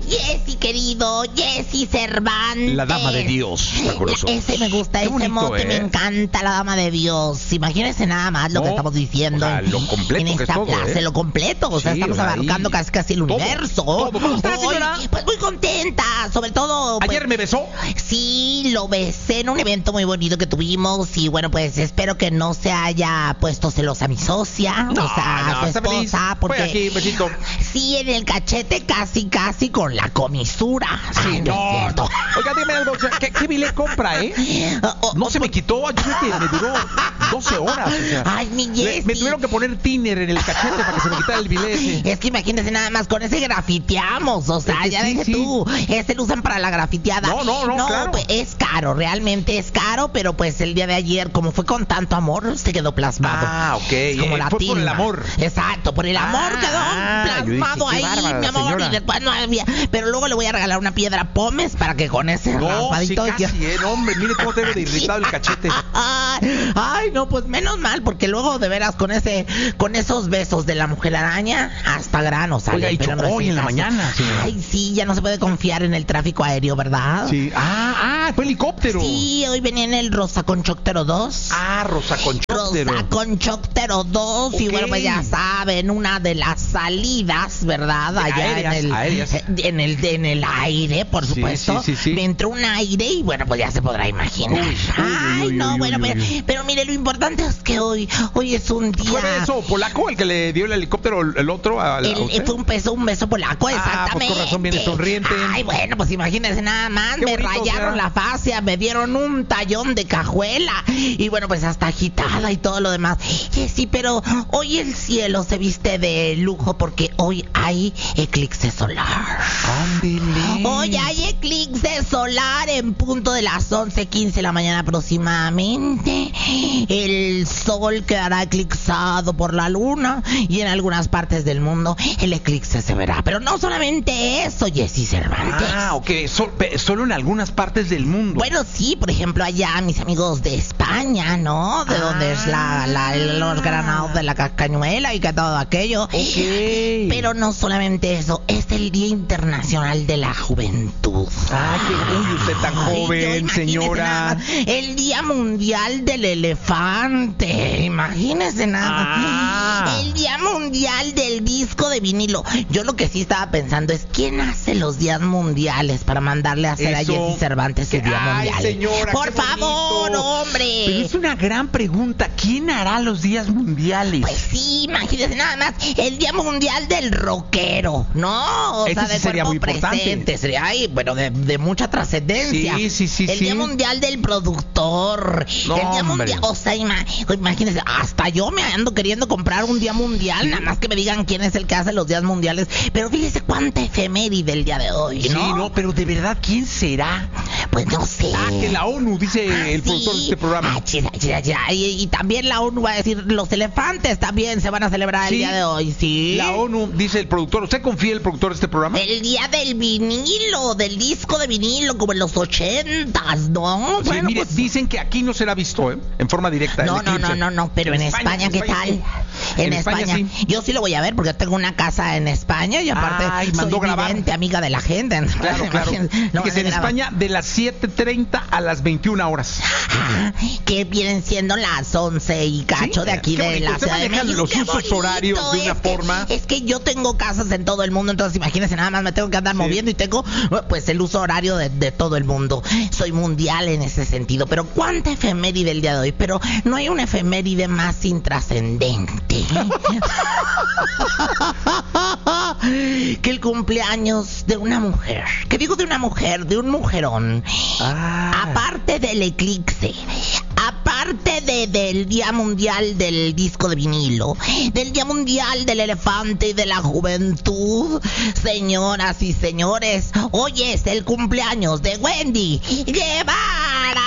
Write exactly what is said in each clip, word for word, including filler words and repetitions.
Jessy, querido, Jessy Cervantes. La dama de Dios. La, ese me gusta, Qué ese bonito, mote, ¿eh? me encanta la dama de Dios. Imagínense nada más lo No, que estamos diciendo o sea, en, lo completo en que esta es todo, clase, ¿eh? lo completo. O sea, Sí, estamos o sea, abarcando ahí casi casi el todo, universo. todo. ¿Cómo está, Hoy, señora? pues muy contenta, sobre todo. Pues, ¿Ayer me besó? Sí, lo besé en un evento muy bonito que tuvimos y bueno, pues espero que no se haya puesto celosa mi socia, No, o sea, no, su está feliz. esposa, porque Fue aquí, besito. sí, en el cachete casi, casi con la comisura. Ay, no, es cierto. Oiga, dígame algo, o sea, ¿qué, qué bile compra, eh? O- o- No se me quitó, yo creo que me duró doce horas, o sea. Ay, mi le- Jessy. me tuvieron que poner tiner en el cachete para que se me quitara el bilete. Es que imagínense nada más, con ese grafiteamos, o sea, Es que ya sí, deje sí. tú, ese lo usan para la grafiteada. No, no, no, claro. Pues es caro, realmente es caro, pero pues el día de ayer, como fue con tanto amor, se quedó plasmado. Ah, ok. Es como Eh, la fue por el tilma. amor. Exacto, por el amor Ah, quedó ah, yo dije, plasmado qué ahí, bárbara mi la amor, señora. y después no había, pero luego le voy a regalar una piedra pómez para que con ese No, sí, raspadito casi, eh, no, hombre, mire cómo tengo de irritado el cachete. Ay, ay, no, pues menos mal, porque luego de veras con ese, con esos besos de la mujer araña, hasta grano sale. Oiga, y pero no chocó es hoy el en la caso. mañana, señora. Ay, sí, ya no se puede confiar en el tráfico aéreo, ¿verdad? Sí. Ah, ah, fue helicóptero. Sí, hoy venía en el Rosa Conchóctero dos. Ah, Rosa Conchóptero. Rosa Conchóptero dos. Y Ok. bueno, pues ya saben, una de las salidas, ¿verdad? Allá Aéreas, en el, aéreas. eh, en el en el aire, por Sí, supuesto. sí, sí, sí. Me entró un aire y bueno, pues ya se podrá imaginar. Uy, uy, Ay, uy, no, uy, bueno, uy, pero, uy. pero mire, lo importante es que hoy, hoy es un día. ¿Fue beso polaco el que le dio el helicóptero el otro a, la- a El- usted? fue un beso, un beso polaco, Ah, pues exactamente. con razón viene sonriente. Ay, bueno, pues imagínense nada más, Qué me bonito, rayaron señora. la fascia, me dieron un tallón de cajuela y bueno, pues hasta agitada y todo lo demás. Eh, sí, pero hoy el cielo se viste de lujo porque hoy hay eclipse solar. Ándele. Hoy hay eclipse solar en punto de las once quince de la mañana aproximadamente. El sol quedará eclipsado por la luna y en algunas partes del mundo el eclipse se verá. Pero no solamente eso, Jessy Cervantes. Ah, ok, so- pe- solo en algunas partes del mundo. Bueno, sí, por ejemplo, allá mis amigos de España, ¿no? De Ah. donde es la, la- los granados de la cacañuela y que todo aquello. Ok. Pero no solamente eso, es el Día Internacional de la Juventud. Ay, qué uy, usted tan Ay, joven, yo, imagínese señora. nada más, el Día Mundial del Elefante. Imagínese nada más. Ah. El Día Mundial del Disco de Vinilo. Yo lo que sí estaba pensando es ¿quién hace los días mundiales para mandarle a hacer Eso. a Jessy Cervantes su día Ay, mundial? señora, Por qué bonito. favor, hombre. Pero es una gran pregunta. ¿Quién hará los días mundiales? Pues sí, imagínese nada más, el Día Mundial del Rockero, ¿no? O Ese sea, sí de sería cuerpo muy importante. presente, sería ahí, bueno, de, de mucha trascendencia. Sí, sí, sí, El sí. Día Mundial del Productor. No, el Día hombre. Mundial, o sea, ima- imagínese, hasta yo me ando queriendo comprar un Día Mundial, nada más que me digan quién es el que hace los días mundiales. Pero fíjese cuánta efeméride el día de hoy, Sí, ¿no? no, pero de verdad, ¿quién será? Pues no sé. Ah, que la ONU, dice Ah, el productor sí. de este programa. Ah, chira, chira, chira. Y, y también la ONU va a decir, los elefantes también se van a celebrar Sí. el día de hoy, ¿sí? La ONU, dice el productor. ¿Usted confía en el productor de este programa? El día del vinilo, del disco de vinilo, como en los ochentas, ¿no? Sí, Bueno, mire, pues, dicen que aquí no será visto, ¿eh? En forma directa. el no, no, eclipse. no, no, no, pero en, España, ¿qué tal? sí. En, En España, España, sí. yo sí lo voy a ver porque tengo una casa en España y aparte Ay, soy mandó grabar. vidente, amiga de la gente. Claro, claro. Imagínense, no, Fíjese, en de grabar. España de las siete treinta a las veintiuna horas. Ah, que vienen siendo las once y cacho Sí, de aquí qué de bonito. la Usted Ciudad de maneja México. los Qué usos bonito, horarios de una es que- forma. Es que yo tengo casas en todo el mundo, entonces imagínense, nada más me tengo que andar Sí. moviendo y tengo pues el uso horario de, de todo el mundo. Soy mundial en ese sentido, pero cuánta efeméride el día de hoy, pero no hay una efeméride más intrascendente que el cumpleaños de una mujer. ¿Qué digo de una mujer? De un mujerón. Ah. Aparte del eclipse, aparte de, del Día Mundial del Disco de Vinilo, del Día Mundial del Elefante y de la Juventud, señoras y señores, hoy es el cumpleaños de Wendy Guevara.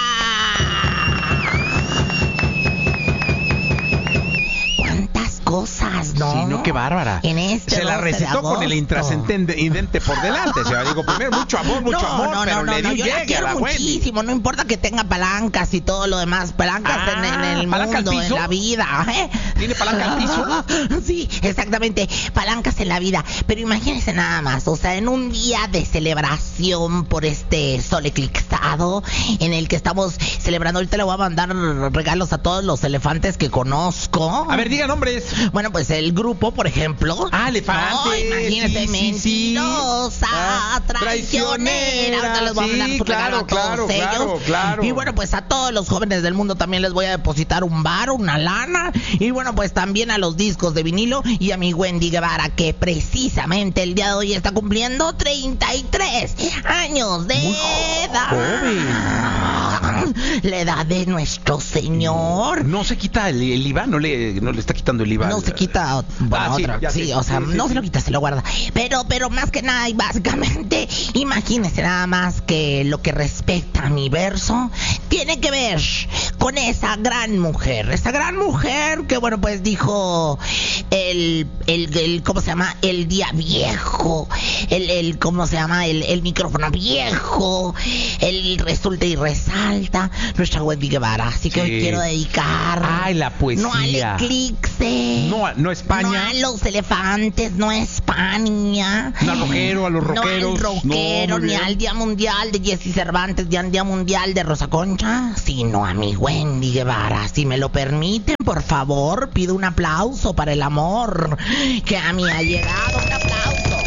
¿Cuántas cosas, ¿no? Sí, no, qué bárbara. En este Se la doce de recetó con el agosto. intrascendente por delante. O sea, digo, primero mucho amor, mucho no, amor, no, pero no, le no, dio yo la llegue a quiero la Wendy. muchísimo, no importa que tenga palancas y todo lo demás, palancas Ah, en, en el ¿palanca al mundo, en piso? la vida, ¿eh? ¿Tiene palanca al piso? Sí, exactamente, palancas en la vida, pero imagínense nada más, o sea, en un día de celebración por este sol eclipsado, en el que estamos celebrando, ahorita le voy a mandar regalos a todos los elefantes que conozco. A ver, diga nombres. Bueno, pues el grupo, por ejemplo. Ah, elefante. No, imagínese, sí, sí, sí. mentirosa, Ah, traicionera. Ahorita les voy a sí, mandar su claro, regalo a todos claro, ellos. claro, claro. Y bueno, pues a todos los jóvenes del mundo también les voy a depositar un bar, una lana. Y bueno, pues también a los discos de vinilo y a mi Wendy Guevara, que precisamente el día de hoy está cumpliendo treinta y tres años de Muy edad. joven. La edad de nuestro Señor. No se quita el, el I V A, no le, no le está quitando el I V A. No se quita, bueno, Ah, sí, otra, ya sí, sé. o sea, Sí, sí, no sí. se lo quita, se lo guarda. Pero, pero más que nada y básicamente, imagínense nada más que lo que respecta a mi verso tiene que ver con esa gran mujer, esa gran mujer que, bueno, pues dijo el, el, el ¿cómo se llama? El día viejo, el, el ¿cómo se llama? El, el micrófono viejo, el resulta y resalta, nuestra Wendy Guevara. Así que Sí. hoy quiero dedicar Ay, la poesía. no al eclipse, No, a- no a España. no a los elefantes, no a España, No al rockero, a los rockeros. no al rockero, No, muy ni bien. al Día Mundial de Jesse Cervantes, ni al Día Mundial de Rosa Concha, sino a mi Wendy Guevara. Si me lo permiten, por favor, pido un aplauso para el amor que a mí ha llegado. Un aplauso.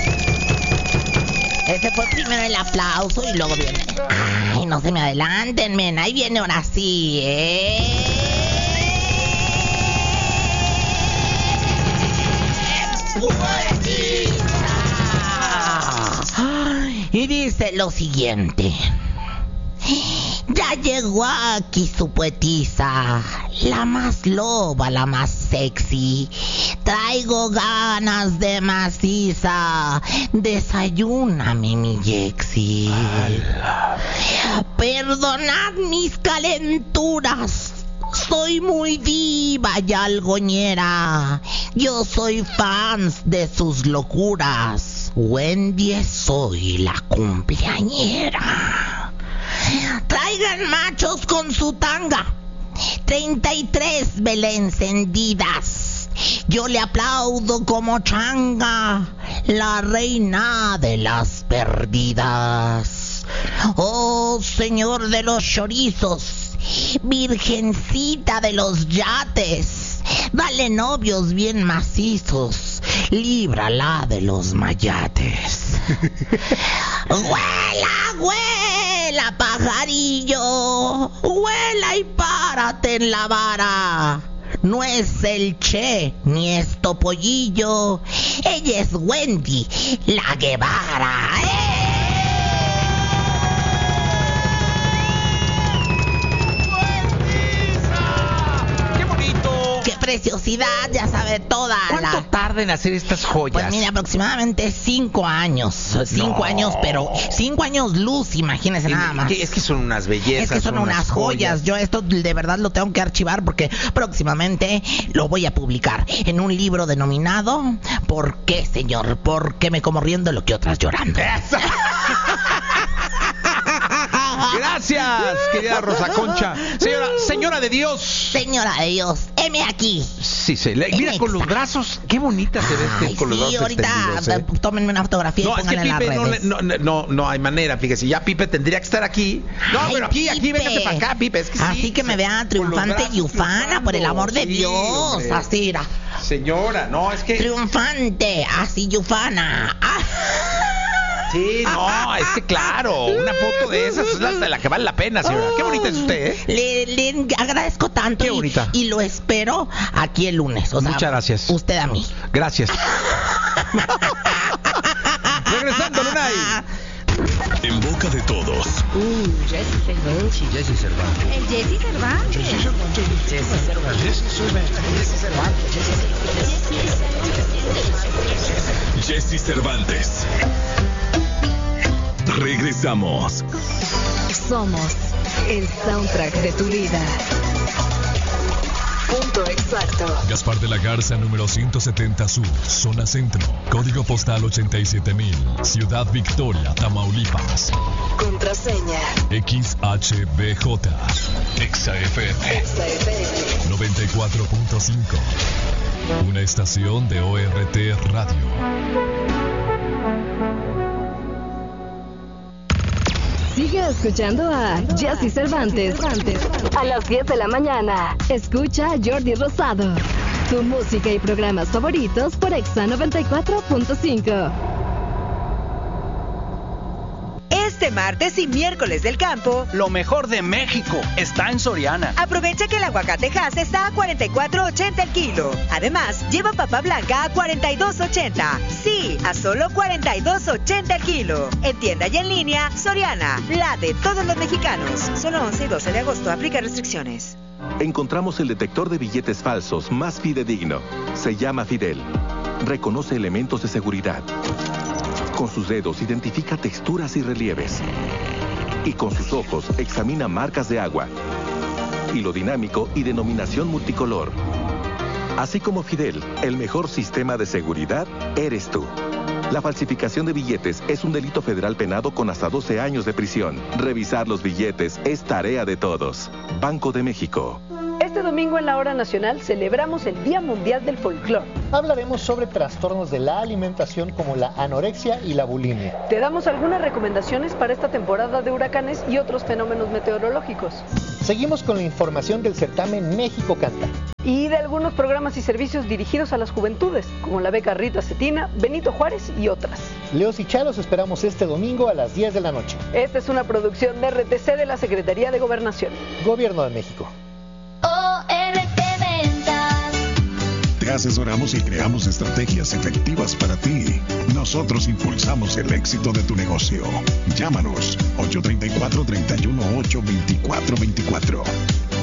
Ese fue primero el aplauso y luego viene. Ay, no se me adelanten, men. Ahí viene ahora sí, ¿eh? Y dice lo siguiente. Ya llegó aquí su poetisa, la más loba, la más sexy. Traigo ganas de maciza, desayúname mi Yexi. Perdonad mis calenturas, soy muy diva y algoñera. Yo soy fans de sus locuras. Wendy soy la cumpleañera. Traigan machos con su tanga, treinta y tres velas encendidas. Yo le aplaudo como changa, la reina de las perdidas. Oh, señor de los chorizos, virgencita de los yates, dale novios bien macizos, líbrala de los mayates. ¡Huela, huela, pajarillo! ¡Huela y párate en la vara! No es el Che ni es Topollillo, ella es Wendy, la Guevara. ¡Eh! ¡Qué preciosidad! Ya sabe toda ¿Cuánto la... tarda en hacer estas joyas? Pues mira, aproximadamente cinco años. Cinco No. años, pero cinco años luz, imagínense nada más. Es que son unas bellezas. Es que son unas joyas. Yo esto de verdad lo tengo que archivar porque próximamente lo voy a publicar en un libro denominado ¿Por qué, señor? ¿Por qué me como riendo lo que otras llorando? ¡Eso! Gracias, querida Rosa Concha. Señora, señora de Dios. Señora de Dios, heme aquí. Sí, sí. le- Mira, con los brazos, qué bonita se ve este Ay, con los sí, brazos ahorita extendidos, ¿eh? tómenme una fotografía y No, es que pónganla en las Pipe no, le- redes. no, no, no, no hay manera, fíjese, ya Pipe tendría que estar aquí. No, Ay, pero aquí, aquí, Pipe. véngase para acá, Pipe, es que sí. Así que me vea con triunfante los brazos y ufana, por el amor de sí, Dios. hombre. Así, mira. Señora, no, es que... Triunfante, así y ufana. Ah. Sí, no, es que claro, una foto de esas es la, la que vale la pena, señora. Qué bonita es usted, ¿eh? Le, le agradezco tanto Qué y- bonita. Y, lo espero aquí el lunes. O sea, Muchas gracias. Usted a mí. Gracias. Regresando, Lunay. En boca de todos. Uh, Jesse Cervantes. Jesse Cervantes. El Jesse Cervantes. Jesse Cervantes. Jesse Cervantes. Regresamos. Somos el soundtrack de tu vida. Punto exacto. Gaspar de la Garza, número ciento setenta Sur, zona centro. Código postal ochenta y siete mil. Ciudad Victoria, Tamaulipas. Contraseña. X H B J. Exa F M. Exa F M. noventa y cuatro punto cinco. Una estación de O R T Radio. Sigue escuchando a Jessy Cervantes. A las diez de la mañana. Escucha a Jordi Rosado. Tu música y programas favoritos por Exa noventa y cuatro punto cinco. Este martes y miércoles del campo, lo mejor de México está en Soriana. Aprovecha que el aguacate Hass está a cuarenta y cuatro ochenta el kilo. Además, lleva papa blanca a cuarenta y dos ochenta. Sí, a solo cuarenta y dos ochenta el kilo. En tienda y en línea, Soriana, la de todos los mexicanos. Solo once y doce de agosto, aplica restricciones. Encontramos el detector de billetes falsos más fidedigno. Se llama Fidel. Reconoce elementos de seguridad. Con sus dedos identifica texturas y relieves. Y con sus ojos examina marcas de agua, hilo dinámico y denominación multicolor. Así como Fidel, el mejor sistema de seguridad eres tú. La falsificación de billetes es un delito federal penado con hasta doce años de prisión. Revisar los billetes es tarea de todos. Banco de México. Este domingo en la Hora Nacional celebramos el Día Mundial del Folclore. Hablaremos sobre trastornos de la alimentación como la anorexia y la bulimia. Te damos algunas recomendaciones para esta temporada de huracanes y otros fenómenos meteorológicos. Seguimos con la información del certamen México Canta. Y de algunos programas y servicios dirigidos a las juventudes, como la beca Rita Cetina, Benito Juárez y otras. Leos y Chalos esperamos este domingo a las diez de la noche. Esta es una producción de R T C de la Secretaría de Gobernación. Gobierno de México. O R T Ventas. Te asesoramos y creamos estrategias efectivas para ti. Nosotros impulsamos el éxito de tu negocio. Llámanos ocho tres cuatro, tres uno ocho, dos cuatro dos cuatro.